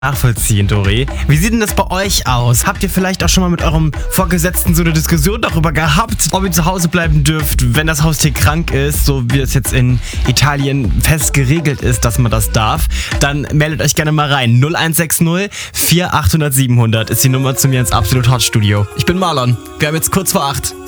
nachvollziehen, Dori. Wie sieht denn das bei euch aus? Habt ihr vielleicht auch schon mal mit eurem Vorgesetzten so eine Diskussion darüber gehabt, ob ihr zu Hause bleiben dürft, wenn das Haustier krank ist, so wie es jetzt in Italien fest geregelt ist, dass man das darf? Dann meldet euch gerne mal rein. 0160 4800 700 ist die Nummer zu mir ins Absolut Hot Studio. Ich bin Marlon. Wir haben jetzt kurz vor 8.